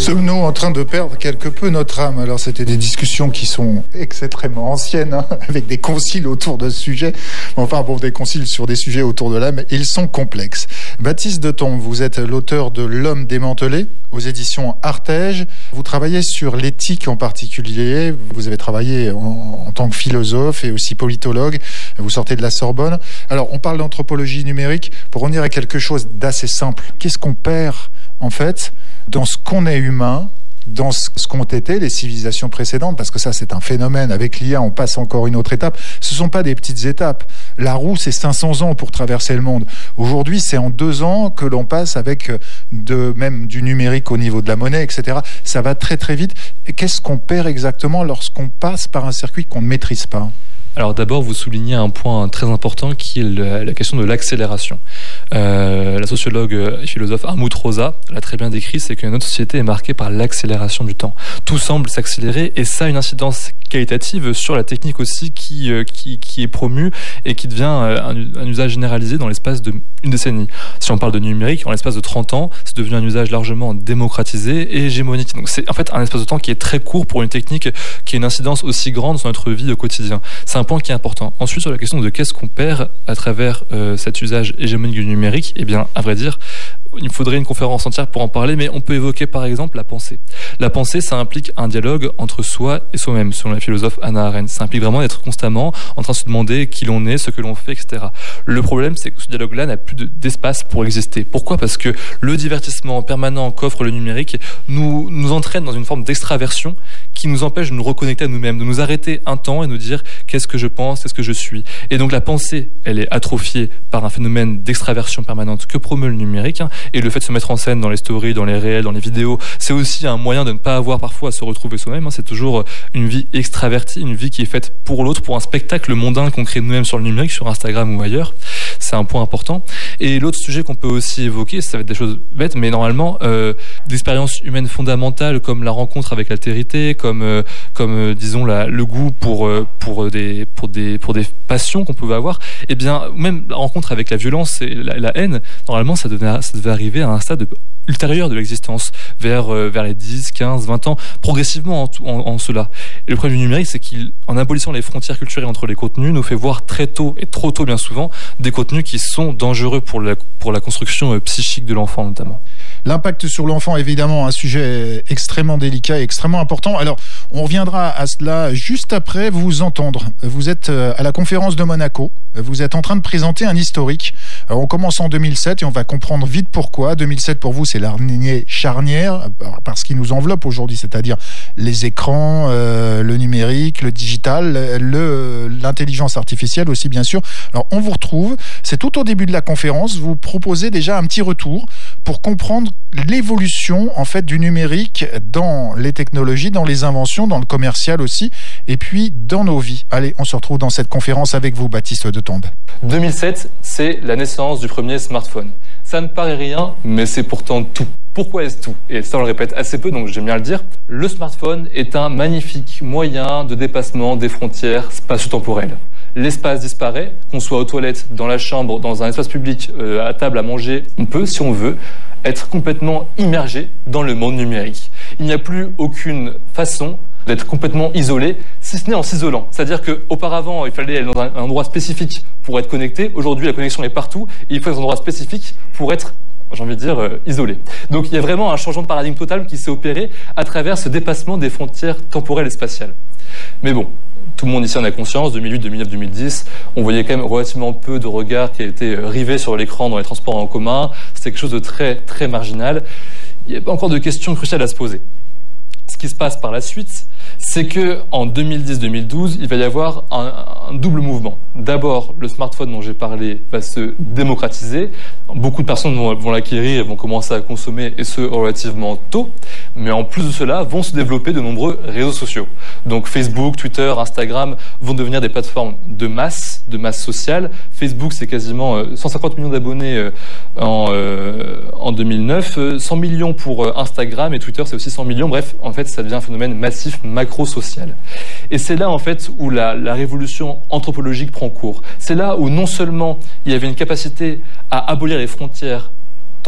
Sommes-nous en train de perdre quelque peu notre âme? Alors, c'était des discussions qui sont extrêmement anciennes, avec des conciles autour de ce sujet. Enfin, bon, des conciles sur des sujets autour de l'âme, ils sont complexes. Baptiste de Tombe, vous êtes l'auteur de L'homme démantelé aux éditions Artege. Vous travaillez sur l'éthique en particulier. Vous avez travaillé en tant que philosophe et aussi politologue. Vous sortez de la Sorbonne. Alors, on parle d'anthropologie numérique. Pour revenir à quelque chose d'assez simple, qu'est-ce qu'on perd, en fait, dans ce qu'on est humain, dans ce qu'ont été les civilisations précédentes, parce que ça, c'est un phénomène. Avec l'IA, on passe encore une autre étape. Ce ne sont pas des petites étapes. La roue, c'est 500 ans pour traverser le monde. Aujourd'hui, c'est en 2 ans que l'on passe avec même du numérique au niveau de la monnaie, etc. Ça va très, très vite. Et qu'est-ce qu'on perd exactement lorsqu'on passe par un circuit qu'on ne maîtrise pas ? Alors d'abord, vous soulignez un point très important qui est la question de l'accélération. La sociologue et philosophe Armut Rosa l'a très bien décrit, c'est que notre société est marquée par l'accélération du temps. Tout semble s'accélérer et ça a une incidence qualitative sur la technique aussi qui est promue et qui devient un usage généralisé dans l'espace d'une décennie. Si on parle de numérique, en l'espace de 30 ans, c'est devenu un usage largement démocratisé et hégémonique. Donc c'est en fait un espace de temps qui est très court pour une technique qui a une incidence aussi grande sur notre vie au quotidien. C'est un point qui est important. Ensuite, sur la question de qu'est-ce qu'on perd à travers cet usage hégémonique du numérique, eh bien, à vrai dire, il faudrait une conférence entière pour en parler, mais on peut évoquer par exemple la pensée. La pensée, ça implique un dialogue entre soi et soi-même, selon la philosophe Hannah Arendt. Ça implique vraiment d'être constamment en train de se demander qui l'on est, ce que l'on fait, etc. Le problème, c'est que ce dialogue-là n'a plus d'espace pour exister. Pourquoi ? Parce que le divertissement permanent qu'offre le numérique nous entraîne dans une forme d'extraversion qui nous empêche de nous reconnecter à nous-mêmes, de nous arrêter un temps et nous dire qu'est-ce que je pense, qu'est-ce que je suis. Et donc la pensée, elle est atrophiée par un phénomène d'extraversion permanente que promeut le numérique. Et le fait de se mettre en scène dans les stories, dans les réels, dans les vidéos, c'est aussi un moyen de ne pas avoir parfois à se retrouver soi-même. C'est toujours une vie extravertie, une vie qui est faite pour l'autre, pour un spectacle mondain qu'on crée nous-mêmes sur le numérique, sur Instagram ou ailleurs. C'est un point important. Et l'autre sujet qu'on peut aussi évoquer, ça va être des choses bêtes, mais normalement, d'expériences humaines fondamentales comme la rencontre avec l'altérité, comme disons le goût pour des passions qu'on pouvait avoir, et bien même la rencontre avec la violence et la haine, normalement ça devait arriver à un stade ultérieur de l'existence, vers les 10, 15, 20 ans, progressivement en cela. Et le problème du numérique, c'est qu'en abolissant les frontières culturelles entre les contenus, nous fait voir très tôt, et trop tôt bien souvent, des contenus qui sont dangereux pour la construction psychique de l'enfant notamment. L'impact sur l'enfant, évidemment, un sujet extrêmement délicat et extrêmement important. Alors, on reviendra à cela juste après vous entendre. Vous êtes à la conférence de Monaco. Vous êtes en train de présenter un historique. Alors, on commence en 2007 et on va comprendre vite pourquoi. 2007, pour vous, c'est l'année charnière parce qu'il nous enveloppe aujourd'hui, c'est-à-dire les écrans, le numérique, le digital, l'intelligence artificielle aussi, bien sûr. Alors, on vous retrouve. C'est tout au début de la conférence. Vous proposez déjà un petit retour pour comprendre l'évolution en fait du numérique dans les technologies, dans les inventions, dans le commercial aussi, et puis dans nos vies. Allez, on se retrouve dans cette conférence avec vous, Baptiste de Tombe. 2007, c'est la naissance du premier smartphone. Ça ne paraît rien, mais c'est pourtant tout. Pourquoi est-ce tout ? Et ça, on le répète assez peu, donc j'aime bien le dire. Le smartphone est un magnifique moyen de dépassement des frontières spatio-temporelles. L'espace disparaît, qu'on soit aux toilettes, dans la chambre, dans un espace public, à table à manger, on peut, si on veut, être complètement immergé dans le monde numérique. Il n'y a plus aucune façon d'être complètement isolé, si ce n'est en s'isolant. C'est-à-dire qu'auparavant, il fallait aller dans un endroit spécifique pour être connecté. Aujourd'hui, la connexion est partout et il faut des endroits spécifiques pour être, j'ai envie de dire, isolé. Donc il y a vraiment un changement de paradigme total qui s'est opéré à travers ce dépassement des frontières temporelles et spatiales. Mais bon, tout le monde ici en a conscience, 2008, 2009, 2010, on voyait quand même relativement peu de regards qui étaient rivés sur l'écran dans les transports en commun. C'était quelque chose de très, très marginal. Il n'y a pas encore de questions cruciales à se poser. Ce qui se passe par la suite, c'est que en 2010-2012, il va y avoir un double mouvement. D'abord, le smartphone dont j'ai parlé va se démocratiser. Beaucoup de personnes vont l'acquérir et vont commencer à consommer, et ce, relativement tôt. Mais en plus de cela, vont se développer de nombreux réseaux sociaux. Donc Facebook, Twitter, Instagram vont devenir des plateformes de masse sociale. Facebook, c'est quasiment 150 millions d'abonnés en 2009, 100 millions pour Instagram, et Twitter, c'est aussi 100 millions. Bref, en fait, ça devient un phénomène massif, macro-social. Et c'est là, en fait, où la révolution anthropologique prend cours. C'est là où non seulement il y avait une capacité à abolir les frontières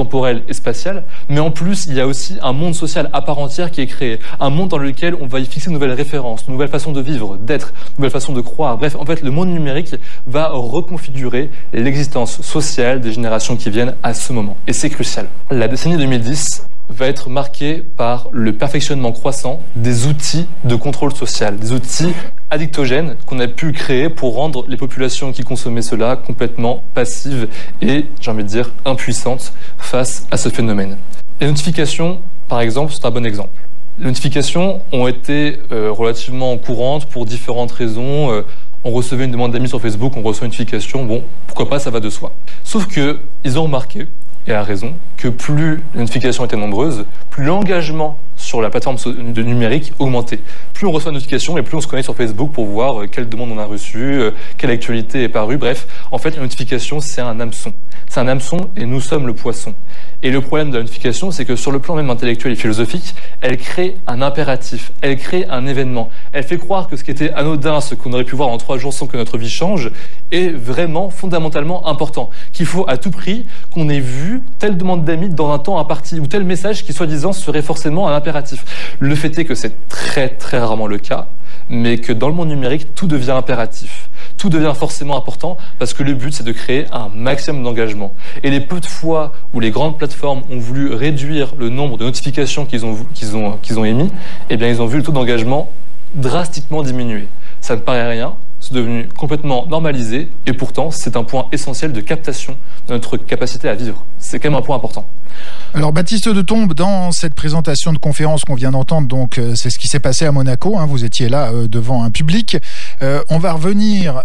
temporelle et spatiale, mais en plus, il y a aussi un monde social à part entière qui est créé, un monde dans lequel on va y fixer de nouvelles références, de nouvelles façons de vivre, d'être, de nouvelles façons de croire. Bref, en fait, le monde numérique va reconfigurer l'existence sociale des générations qui viennent à ce moment. Et c'est crucial. La décennie 2010 va être marquée par le perfectionnement croissant des outils de contrôle social, des outils addictogènes qu'on a pu créer pour rendre les populations qui consommaient cela complètement passives et, j'ai envie de dire, impuissantes face à ce phénomène. Les notifications, par exemple, c'est un bon exemple. Les notifications ont été relativement courantes pour différentes raisons. On recevait une demande d'amis sur Facebook, on reçoit une notification, bon, pourquoi pas, ça va de soi. Sauf que ils ont remarqué, et à raison, que plus les notifications étaient nombreuses, plus l'engagement sur la plateforme de numérique augmentait. Plus on reçoit une notification et plus on se connecte sur Facebook pour voir quelle demande on a reçue, quelle actualité est parue. Bref, en fait, la notification, c'est un hameçon. C'est un hameçon et nous sommes le poisson. Et le problème de la notification, c'est que sur le plan même intellectuel et philosophique, elle crée un impératif, elle crée un événement. Elle fait croire que ce qui était anodin, ce qu'on aurait pu voir en 3 jours sans que notre vie change, est vraiment fondamentalement important. Qu'il faut à tout prix qu'on ait vu telle demande d'amis dans un temps imparti ou tel message qui soi-disant serait forcément un impératif. Le fait est que c'est très très rarement le cas, mais que dans le monde numérique, tout devient impératif. Tout devient forcément important parce que le but, c'est de créer un maximum d'engagement. Et les peu de fois où les grandes plateformes ont voulu réduire le nombre de notifications qu'ils ont émis, eh bien, ils ont vu le taux d'engagement drastiquement diminuer. Ça ne paraît rien, c'est devenu complètement normalisé et pourtant, c'est un point essentiel de captation de notre capacité à vivre. C'est quand même un point important. Alors Baptiste de Tombe, dans cette présentation de conférence qu'on vient d'entendre, donc c'est ce qui s'est passé à Monaco, hein, vous étiez là devant un public. On va revenir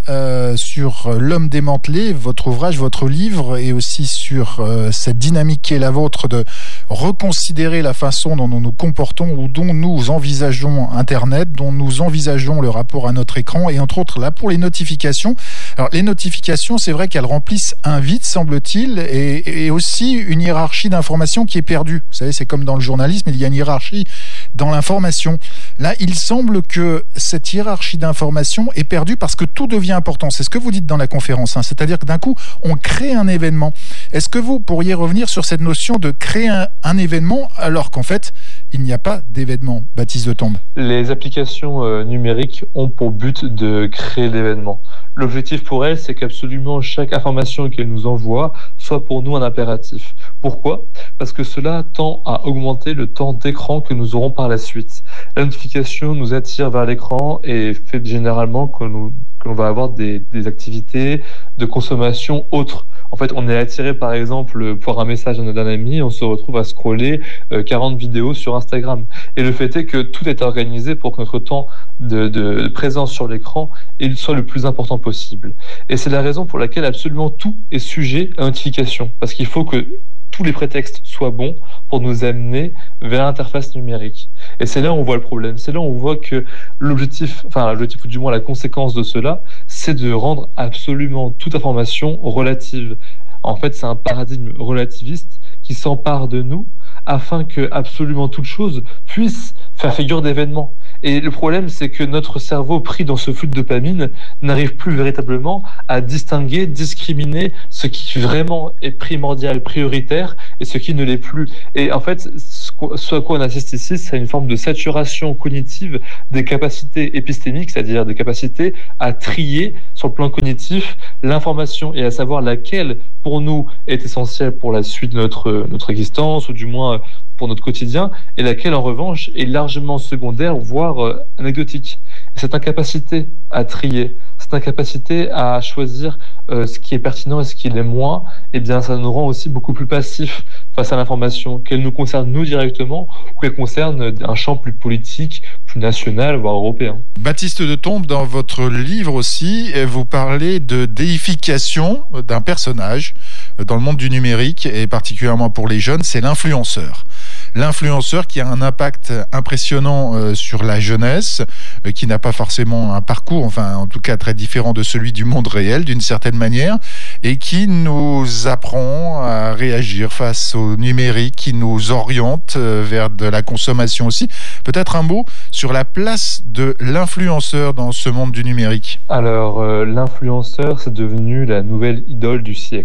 sur L'homme démantelé, votre ouvrage, votre livre, et aussi sur cette dynamique qui est la vôtre de reconsidérer la façon dont nous nous comportons ou dont nous envisageons Internet, dont nous envisageons le rapport à notre écran, et entre autres là pour les notifications. Alors les notifications, c'est vrai qu'elles remplissent un vide, semble-t-il, et aussi une hiérarchie d'information qui est perdue. Vous savez, c'est comme dans le journalisme, il y a une hiérarchie dans l'information. Là, il semble que cette hiérarchie d'information est perdue parce que tout devient important. C'est ce que vous dites dans la conférence, hein. C'est-à-dire que d'un coup, on crée un événement. Est-ce que vous pourriez revenir sur cette notion de créer un événement alors qu'en fait, il n'y a pas d'événement, Baptiste de Tombe? Les applications numériques ont pour but de créer l'événement. L'objectif pour elles, c'est qu'absolument chaque information qu'elles nous envoient soit pour nous un impératif. Pourquoi ? Parce que cela tend à augmenter le temps d'écran que nous aurons par la suite. La notification nous attire vers l'écran et fait généralement que l'on va avoir des activités de consommation autres. En fait, on est attiré par exemple par un message d'un ami, on se retrouve à scroller 40 vidéos sur Instagram. Et le fait est que tout est organisé pour que notre temps de présence sur l'écran soit le plus important possible. Et c'est la raison pour laquelle absolument tout est sujet à notification. Parce qu'il faut que tous les prétextes soient bons pour nous amener vers l'interface numérique. Et c'est là où on voit le problème. C'est là où on voit que l'objectif ou du moins la conséquence de cela, c'est de rendre absolument toute information relative. En fait, c'est un paradigme relativiste qui s'empare de nous afin que absolument toute chose puisse faire figure d'événement. Et le problème, c'est que notre cerveau, pris dans ce flux de dopamine, n'arrive plus véritablement à distinguer, discriminer ce qui vraiment est primordial, prioritaire, et ce qui ne l'est plus. Et en fait, ce à quoi on assiste ici, c'est une forme de saturation cognitive des capacités épistémiques, c'est-à-dire des capacités à trier sur le plan cognitif l'information et à savoir laquelle, pour nous, est essentielle pour la suite de notre existence, ou du moins pour notre quotidien, et laquelle, en revanche, est largement secondaire, voire anecdotique. Cette incapacité à trier, cette incapacité à choisir ce qui est pertinent et ce qui l'est moins, eh bien, ça nous rend aussi beaucoup plus passifs face à l'information, qu'elle nous concerne nous directement ou qu'elle concerne un champ plus politique, plus national, voire européen. Baptiste de Tombe, dans votre livre aussi, vous parlez de déification d'un personnage dans le monde du numérique, et particulièrement pour les jeunes, c'est l'influenceur. L'influenceur qui a un impact impressionnant sur la jeunesse, qui n'a pas forcément un parcours, enfin en tout cas très différent de celui du monde réel d'une certaine manière, et qui nous apprend à réagir face au numérique, qui nous oriente vers de la consommation aussi. Peut-être un mot sur la place de l'influenceur dans ce monde du numérique. Alors, l'influenceur, c'est devenu la nouvelle idole du siècle.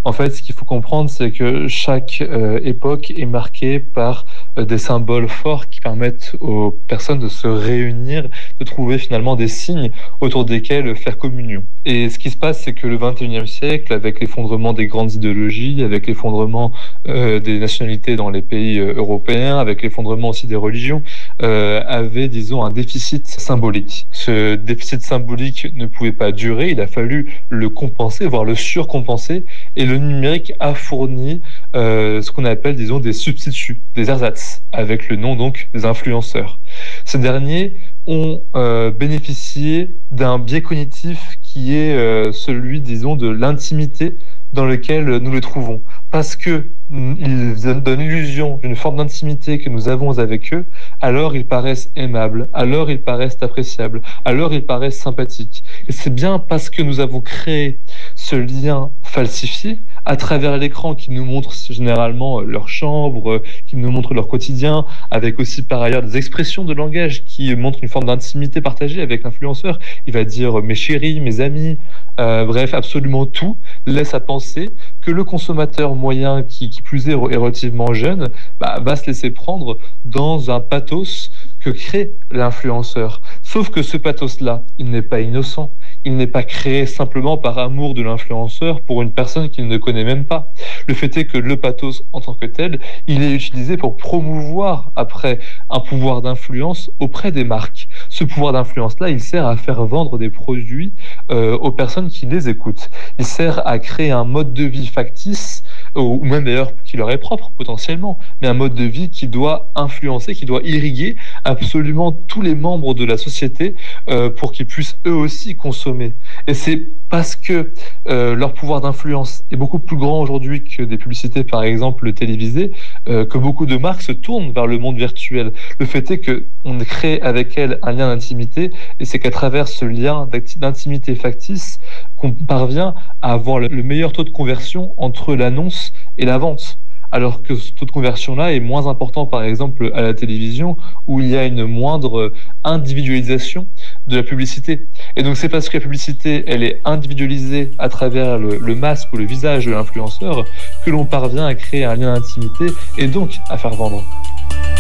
En fait, ce qu'il faut comprendre, c'est que chaque époque est marquée par des symboles forts qui permettent aux personnes de se réunir, de trouver finalement des signes autour desquels faire communion. Et ce qui se passe, c'est que le XXIe siècle, avec l'effondrement des grandes idéologies, avec l'effondrement des nationalités dans les pays européens, avec l'effondrement aussi des religions, avait, disons, un déficit symbolique. Ce déficit symbolique ne pouvait pas durer, il a fallu le compenser, voire le surcompenser, et le numérique a fourni ce qu'on appelle, disons, des substituts, des ersatz, avec le nom donc des influenceurs. Ces derniers ont bénéficié d'un biais cognitif qui est celui, disons, de l'intimité dans lequel nous les trouvons. Parce que ils donnent l'illusion d'une forme d'intimité que nous avons avec eux, alors ils paraissent aimables, alors ils paraissent appréciables, alors ils paraissent sympathiques. Et c'est bien parce que nous avons créé ce lien falsifié à travers l'écran qui nous montre généralement leur chambre, qui nous montre leur quotidien, avec aussi par ailleurs des expressions de langage qui montrent une forme d'intimité partagée avec l'influenceur. Il va dire mes chéris, mes amis, bref, absolument tout laisse à penser que le consommateur moyen, qui plus est relativement jeune, va se laisser prendre dans un pathos que crée l'influenceur. Sauf que ce pathos-là, il n'est pas innocent. Il n'est pas créé simplement par amour de l'influenceur pour une personne qu'il ne connaît même pas. Le fait est que le pathos en tant que tel, il est utilisé pour promouvoir après un pouvoir d'influence auprès des marques. Ce pouvoir d'influence-là, il sert à faire vendre des produits aux personnes qui les écoutent. Il sert à créer un mode de vie factice, ou même d'ailleurs qui leur est propre potentiellement, mais un mode de vie qui doit influencer, qui doit irriguer absolument tous les membres de la société pour qu'ils puissent eux aussi consommer. Et c'est parce que leur pouvoir d'influence est beaucoup plus grand aujourd'hui que des publicités, par exemple télévisées, que beaucoup de marques se tournent vers le monde virtuel. Le fait est qu'on crée avec elles un lien d'intimité, et c'est qu'à travers ce lien d'intimité factice qu'on parvient à avoir le meilleur taux de conversion entre l'annonce et la vente. Alors que ce taux de conversion-là est moins important, par exemple, à la télévision, où il y a une moindre individualisation de la publicité. Et donc c'est parce que la publicité, elle est individualisée à travers le masque ou le visage de l'influenceur que l'on parvient à créer un lien d'intimité et donc à faire vendre.